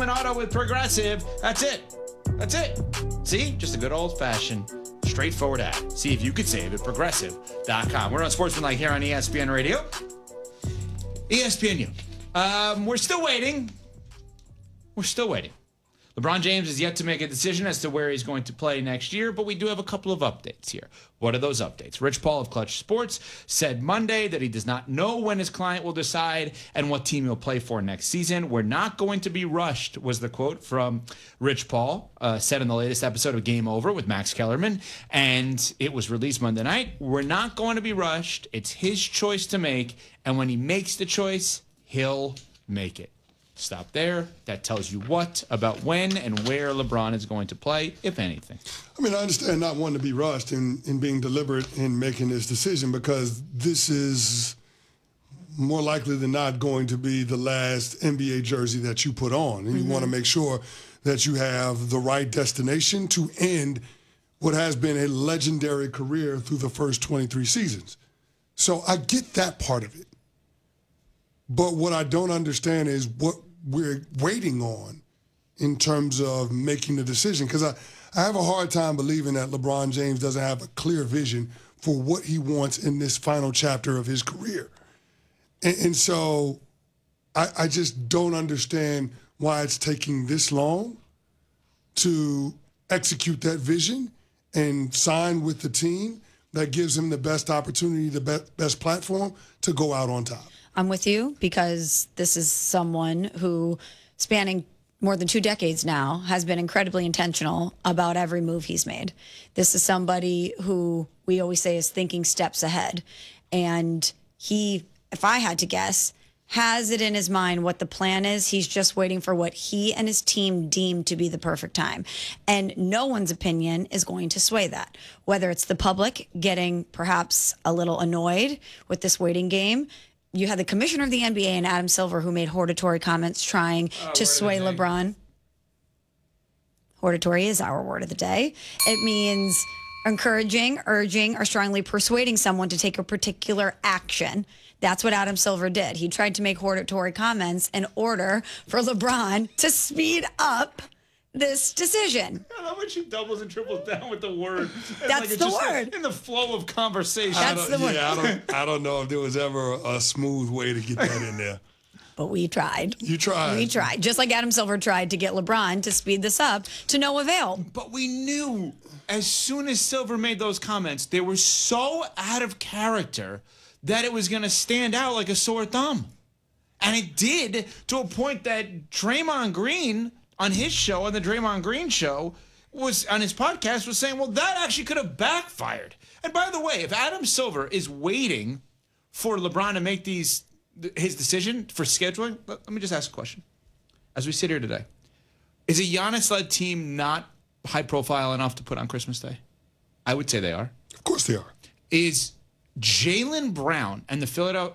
and auto with Progressive. That's it. That's it. See? Just a good old-fashioned, straightforward ad. See if you could save at Progressive.com. We're on Sportsmanlike here on ESPN Radio. ESPNU. We're still waiting. LeBron James is yet to make a decision as to where he's going to play next year, but we do have a couple of updates here. What are those updates? Rich Paul of Clutch Sports said Monday that he does not know when his client will decide and what team he'll play for next season. We're not going to be rushed, was the quote from Rich Paul, said in the latest episode of Game Over with Max Kellerman, and it was released Monday night. We're not going to be rushed. It's his choice to make, and when he makes the choice, he'll make it. Stop there. That tells you what about when and where LeBron is going to play, if anything. I mean, I understand not wanting to be rushed in being deliberate in making this decision, because this is more likely than not going to be the last NBA jersey that you put on. And you want to make sure that you have the right destination to end what has been a legendary career through the first 23 seasons. So I get that part of it. But what I don't understand is what we're waiting on in terms of making the decision. Because I have a hard time believing that LeBron James doesn't have a clear vision for what he wants in this final chapter of his career. And so I just don't understand why it's taking this long to execute that vision and sign with the team that gives him the best opportunity, the best platform to go out on top. I'm with you, because this is someone who, spanning more than 2 decades now, has been incredibly intentional about every move he's made. This is somebody who we always say is thinking steps ahead. And he, if I had to guess, has it in his mind what the plan is. He's just waiting for what he and his team deem to be the perfect time. And no one's opinion is going to sway that. Whether it's the public getting perhaps a little annoyed with this waiting game. You had the commissioner of the NBA and Adam Silver, who made hortatory comments trying to sway LeBron. Hortatory is our word of the day. It means encouraging, urging, or strongly persuading someone to take a particular action. That's what Adam Silver did. He tried to make hortatory comments in order for LeBron to speed up this decision. I love when she doubles and triples down with the word. That's the word. In the flow of conversation. That's the word. Yeah, I don't know if there was ever a smooth way to get that in there. But we tried. You tried. We tried. Just like Adam Silver tried to get LeBron to speed this up to no avail. But we knew as soon as Silver made those comments, they were so out of character that it was going to stand out like a sore thumb. And it did, to a point that Draymond Green on his show, on the Draymond Green show, was on his podcast, was saying, well, that actually could have backfired. And by the way, if Adam Silver is waiting for LeBron to make his decision for scheduling, let me just ask a question. As we sit here today, is a Giannis-led team not high profile enough to put on Christmas Day? I would say they are. Of course they are. Is Jaylen Brown and the Philadelphia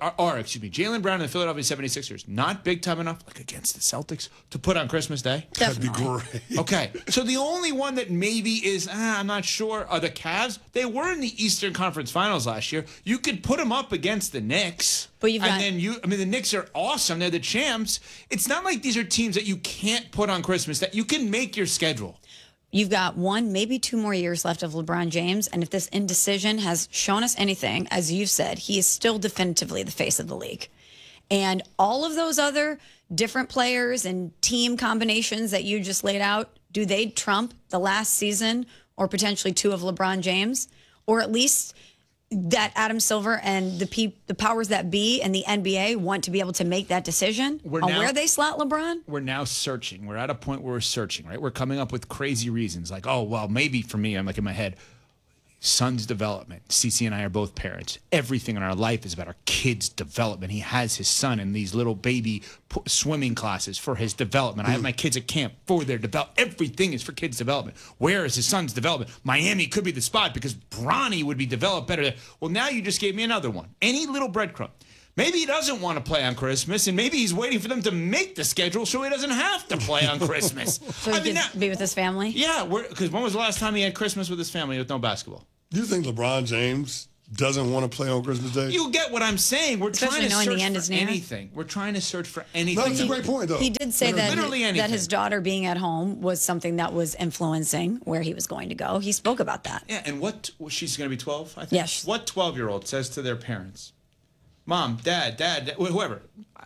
76ers not big time enough, like against the Celtics, to put on Christmas Day? Definitely. That'd be great. Okay, so the only one that maybe is, I'm not sure, are the Cavs. They were in the Eastern Conference Finals last year. You could put them up against the Knicks. But you've got, the Knicks are awesome. They're the champs. It's not like these are teams that you can't put on Christmas Day. You can make your schedule. You've got 1, maybe 2 more years left of LeBron James. And if this indecision has shown us anything, as you've said, he is still definitively the face of the league. And all of those other different players and team combinations that you just laid out, do they trump the last season or potentially 2 of LeBron James? Or at least that Adam Silver and the powers that be and the NBA want to be able to make that decision where they slot LeBron? We're now searching. We're at a point where we're searching, right? We're coming up with crazy reasons. Like, oh, well, maybe for me, I'm like in my head, son's development. Cece and I are both parents. Everything in our life is about our kid's development. He has his son in these little baby swimming classes for his development. I have my kids at camp for their development. Everything is for kids' development. Where is his son's development? Miami could be the spot because Bronny would be developed better there. Well, now you just gave me another one. Any little breadcrumb. Maybe he doesn't want to play on Christmas, and maybe he's waiting for them to make the schedule so he doesn't have to play on Christmas. So he can be with his family? Yeah, because when was the last time he had Christmas with his family with no basketball? Do you think LeBron James doesn't want to play on Christmas Day. You get what I'm saying. We're Especially trying to knowing the search end for is near. anything. We're trying to search for No, anything. that's a great point, though. He did say Literally that anything. his daughter being at home was something that was influencing where he was going to go. He spoke about that. Yeah, and she's going to be 12, I think? Yes. What 12-year-old says to their parents, Mom, Dad, whoever,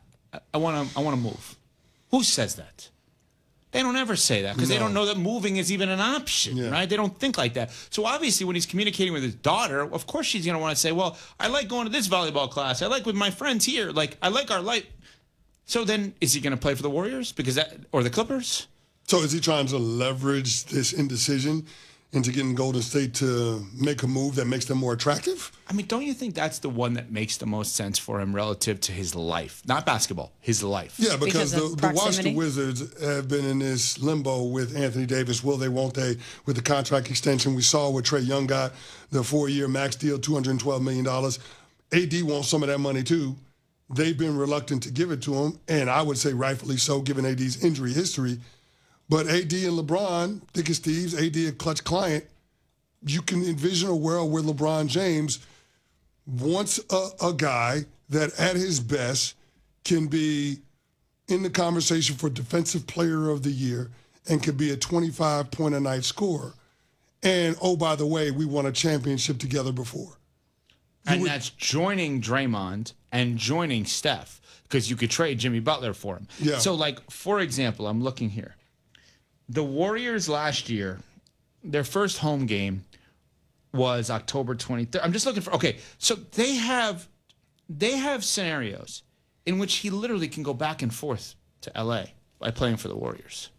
I want to move? Who says that? They don't ever say that because they No. don't know that moving is even an option, right? They don't think like that. So obviously when he's communicating with his daughter, of course she's going to want to say, well, I like going to this volleyball class. I like with my friends here. Like, I like our life. So then is he going to play for the Warriors or the Clippers? So is he trying to leverage this indecision into getting Golden State to make a move that makes them more attractive? I mean, don't you think that's the one that makes the most sense for him relative to his life? Not basketball, his life. Yeah, because Because of the proximity? Washington Wizards have been in this limbo with Anthony Davis. Will they, won't they? With the contract extension, we saw what Trae Young got, the 4-year max deal, $212 million. AD wants some of that money too. They've been reluctant to give it to him, and I would say rightfully so, given AD's injury history. But AD and LeBron, thick as thieves, AD a clutch client, you can envision a world where LeBron James wants a guy that at his best can be in the conversation for Defensive Player of the Year and could be a 25-point-a-night scorer. And, oh, by the way, we won a championship together before. And that's joining Draymond and joining Steph because you could trade Jimmy Butler for him. Yeah. So, like, for example, I'm looking here. The Warriors last year, their first home game was October 23rd. I'm just looking for, okay, so they have scenarios in which he literally can go back and forth to LA by playing for the Warriors.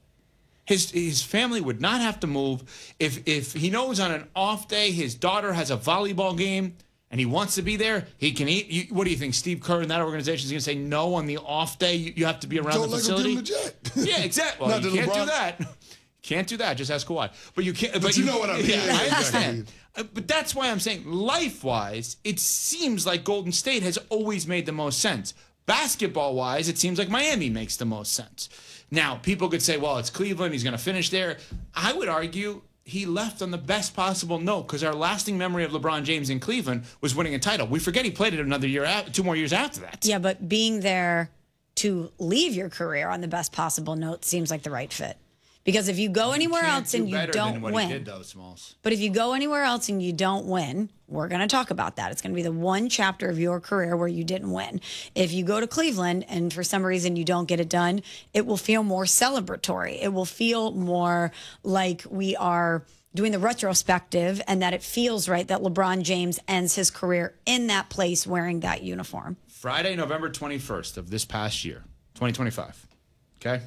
His family would not have to move. If he knows on an off day his daughter has a volleyball game and he wants to be there, he can eat. What do you think? Steve Kerr and that organization is going to say no on the off day? You have to be around Don't the let him facility? give him the jet. Yeah, exactly. Well, Not you that can't do LeBron- that. Can't do that. Just ask Kawhi. But you can't. But you know what I mean. Yeah, Yeah, I exactly. understand. But that's why I'm saying, life-wise, it seems like Golden State has always made the most sense. Basketball-wise, it seems like Miami makes the most sense. Now, people could say, well, it's Cleveland. He's going to finish there. I would argue he left on the best possible note because our lasting memory of LeBron James in Cleveland was winning a title. We forget he played it another year, 2 more years after that. Yeah, but being there to leave your career on the best possible note seems like the right fit. Because if you go anywhere Can't else do and you better don't than what win, he did, though, Smalls. but if you go anywhere else and you don't win, we're going to talk about that. It's going to be the one chapter of your career where you didn't win. If you go to Cleveland and for some reason you don't get it done, it will feel more celebratory. It will feel more like we are doing the retrospective and that it feels right that LeBron James ends his career in that place wearing that uniform. Friday, November 21st of this past year, 2025. Okay?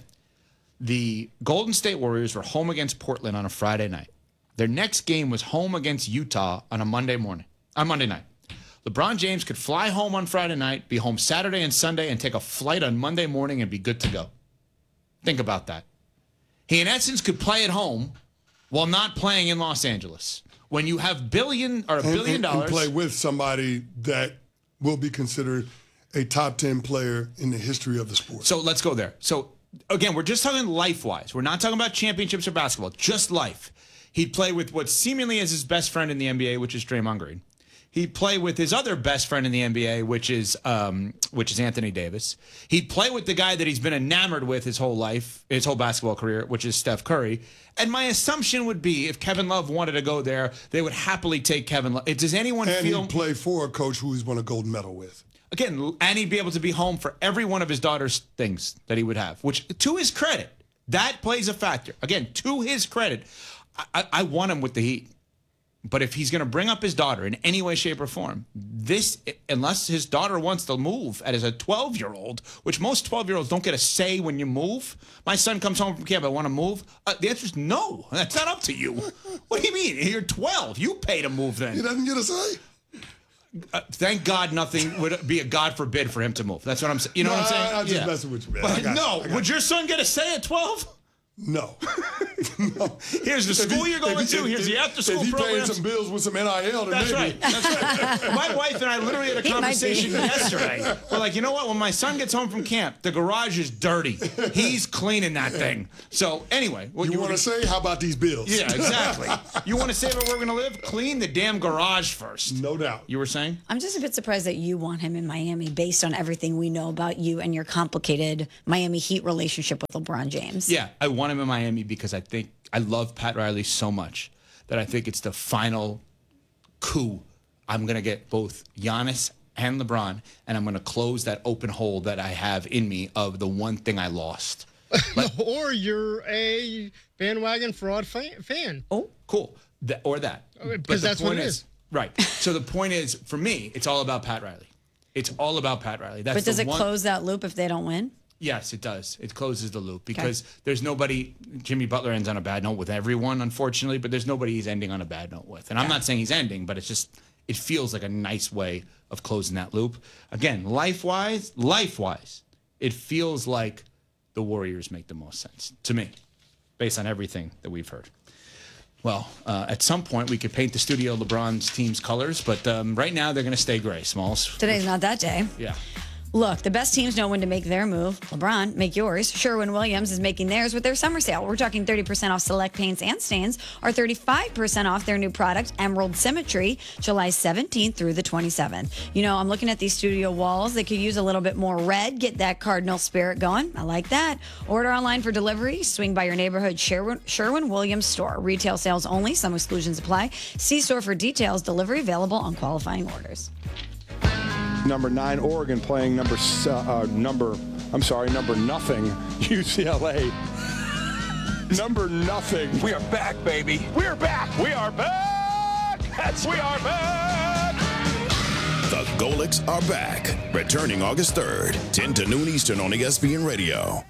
The Golden State Warriors were home against Portland on a Friday night. Their next game was home against Utah on Monday night. LeBron James could fly home on Friday night, be home Saturday and Sunday, and take a flight on Monday morning and be good to go. Think about that. He, in essence, could play at home while not playing in Los Angeles. When you have $1 billion and play with somebody that will be considered a top 10 player in the history of the sport. So let's go there. So again, we're just talking life-wise. We're not talking about championships or basketball, just life. He'd play with what seemingly is his best friend in the NBA, which is Draymond Green. He'd play with his other best friend in the NBA, which is Anthony Davis. He'd play with the guy that he's been enamored with his whole life, his whole basketball career, which is Steph Curry. And my assumption would be if Kevin Love wanted to go there, they would happily take Kevin Love. Does anyone and feel... he'd play for a coach who he's won a gold medal with. Again, and he'd be able to be home for every one of his daughter's things that he would have, which, to his credit, that plays a factor. Again, to his credit, I want him with the Heat. But if he's going to bring up his daughter in any way, shape, or form, unless his daughter wants to move as a 12-year-old, which most 12-year-olds don't get a say when you move. My son comes home from camp, I want to move. The answer is no. That's not up to you. What do you mean? You're 12. You pay to move then. He doesn't get a say. Thank God nothing would be a God forbid for him to move. That's what I'm saying. You know what I'm saying? I'm just messing with you, man. But would your son get a say at 12? No. No. Here's the school you're going to. Here's the after-school program. programs. Paying some bills with some NIL. That's maybe. right. That's right. My wife and I literally had a conversation yesterday. We're like, you know what? When my son gets home from camp, the garage is dirty. He's cleaning that thing. So anyway, what you want to say? How about these bills? Yeah, exactly. You want to say where we're going to live? Clean the damn garage first. No doubt. You were saying? I'm just a bit surprised that you want him in Miami based on everything we know about you and your complicated Miami Heat relationship with LeBron James. Yeah, I want him in Miami because I love Pat Riley so much that I think it's the final coup. I'm going to get both Giannis and LeBron, and I'm going to close that open hole that I have in me of the one thing I lost. Or you're a bandwagon fraud fan. Oh, cool. Or that. Because that's what it is. Right. So the point is, for me, it's all about Pat Riley. It's all about Pat Riley. That's But does it close that loop if they don't win? Yes, it does. It closes the loop because there's nobody. Jimmy Butler ends on a bad note with everyone, unfortunately, but there's nobody he's ending on a bad note with. And I'm not saying he's ending, but it feels like a nice way of closing that loop. Again, life-wise, it feels like the Warriors make the most sense to me, based on everything that we've heard. Well, at some point we could paint the studio LeBron's team's colors, but right now they're going to stay gray, Smalls. Today's not that day. Yeah. Look, the best teams know when to make their move. LeBron, make yours. Sherwin-Williams is making theirs with their summer sale. We're talking 30% off select paints and stains, or 35% off their new product, Emerald Symmetry, July 17th through the 27th. You know, I'm looking at these studio walls. They could use a little bit more red. Get that Cardinal spirit going. I like that. Order online for delivery. Swing by your neighborhood Sherwin-Williams store. Retail sales only. Some exclusions apply. See store for details. Delivery available on qualifying orders. Number 9, Oregon playing number nothing, UCLA. Number nothing. We are back, baby. We are back. We are back. We are back. The Golics are back. Returning August 3rd, 10 to noon Eastern on ESPN Radio.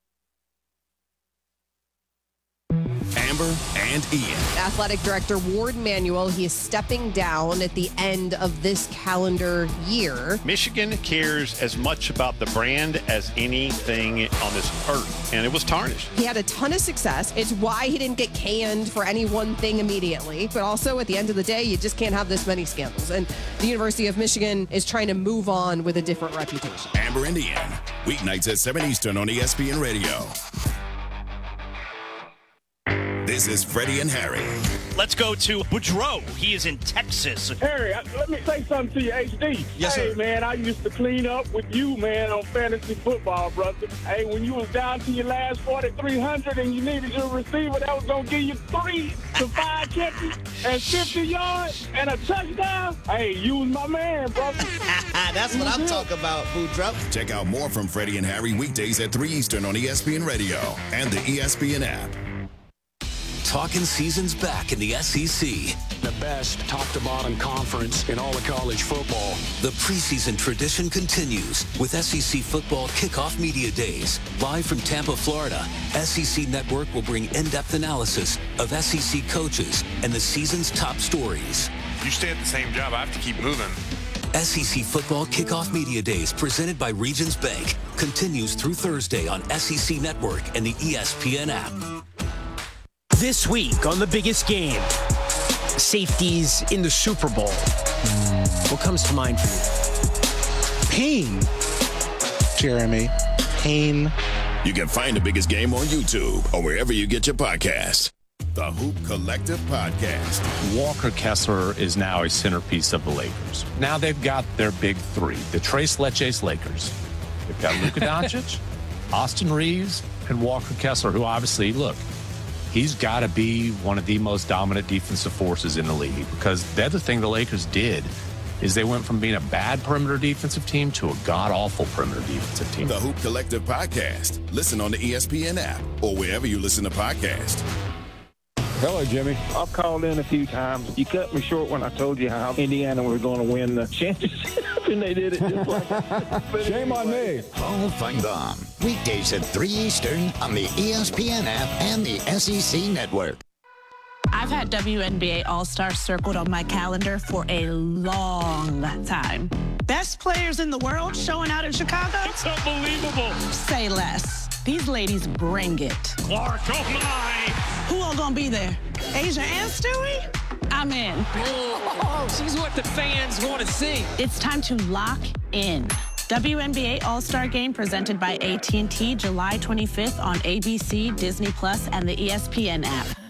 Amber and Ian. Athletic Director Ward Manuel, he is stepping down at the end of this calendar year. Michigan cares as much about the brand as anything on this earth, and it was tarnished. He had a ton of success. It's why he didn't get canned for any one thing immediately. But also, at the end of the day, you just can't have this many scandals. And the University of Michigan is trying to move on with a different reputation. Amber and Ian, weeknights at 7 Eastern on ESPN Radio. This is Freddie and Harry. Let's go to Boudreaux. He is in Texas. Harry, let me say something to you, HD. Yes, sir. Hey, man, I used to clean up with you, man, on fantasy football, brother. Hey, when you was down to your last 4,300 and you needed your receiver that was going to give you 3 to 5 catches and 50 yards and a touchdown, hey, you was my man, brother. That's what I'm talking about, Boudreaux. Check out more from Freddie and Harry weekdays at 3 Eastern on ESPN Radio and the ESPN app. Talking season's back in the SEC. The best top-to-bottom conference in all of college football. The preseason tradition continues with SEC Football Kickoff Media Days. Live from Tampa, Florida, SEC Network will bring in-depth analysis of SEC coaches and the season's top stories. You stay at the same job, I have to keep moving. SEC Football Kickoff Media Days, presented by Regions Bank, continues through Thursday on SEC Network and the ESPN app. This week on The Biggest Game, safeties in the Super Bowl. What comes to mind for you? Pain. Jeremy, pain. You can find The Biggest Game on YouTube or wherever you get your podcasts. The Hoop Collective Podcast. Walker Kessler is now a centerpiece of the Lakers. Now they've got their big three, the Tres Leches Lakers. They've got Luka Doncic, Austin Reeves, and Walker Kessler, who obviously, look, he's got to be one of the most dominant defensive forces in the league, because the other thing the Lakers did is they went from being a bad perimeter defensive team to a god-awful perimeter defensive team. The Hoop Collective Podcast. Listen on the ESPN app or wherever you listen to podcasts. Hello, Jimmy. I've called in a few times. You cut me short when I told you how Indiana was going to win the championship, and they did it just like that. Shame on me. Paul Feinbaum. Weekdays at 3 Eastern on the ESPN app and the SEC Network. I've had WNBA All-Stars circled on my calendar for a long time. Best players in the world showing out in Chicago? It's unbelievable. Say less. These ladies bring it. Clark, oh my! Who all gonna be there? Asia and Stewie? I'm in. Oh, she's what the fans want to see. It's time to lock in. WNBA All-Star Game presented by AT&T July 25th on ABC, Disney Plus, and the ESPN app.